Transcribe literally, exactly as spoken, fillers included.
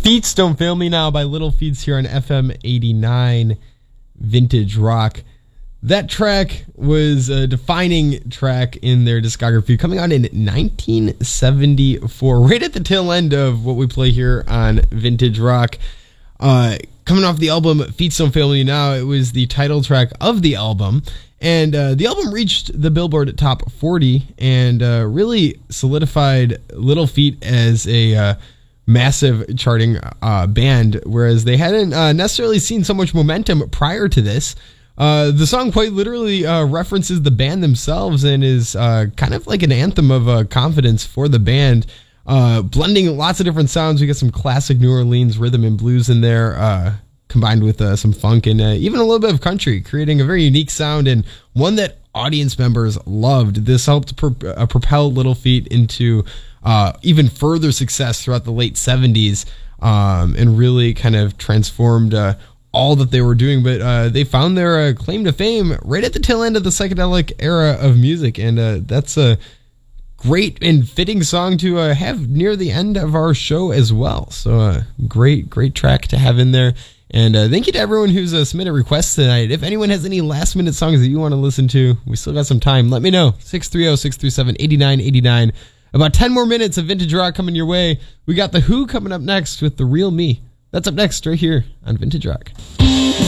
Feats Don't Fail Me Now by Little Feats here on F M eighty-nine Vintage Rock. That track was a defining track in their discography, coming out in nineteen seventy-four, right at the tail end of what we play here on Vintage Rock. Uh, coming off the album Feats Don't Fail Me Now, it was the title track of the album. And uh, the album reached the Billboard Top forty and uh, really solidified Little Feat as a uh, massive charting uh, band, whereas they hadn't uh, necessarily seen so much momentum prior to this. Uh, the song quite literally uh, references the band themselves and is uh, kind of like an anthem of uh, confidence for the band, uh, blending lots of different sounds. We got some classic New Orleans rhythm and blues in there, uh, combined with uh, some funk and uh, even a little bit of country, creating a very unique sound and one that audience members loved. This helped pro- uh, propel Little Feat into uh, even further success throughout the late seventies, um, and really kind of transformed uh, all that they were doing. But uh, they found their uh, claim to fame right at the tail end of the psychedelic era of music, and uh, that's a great and fitting song to uh, have near the end of our show as well. So uh, great, great track to have in there. And uh, thank you to everyone who's uh, submitted requests tonight. If anyone has any last minute songs that you want to listen to, we still got some time. Let me know. six three zero, six three seven, eight nine eight nine. About ten more minutes of Vintage Rock coming your way. We got The Who coming up next with The Real Me. That's up next right here on Vintage Rock.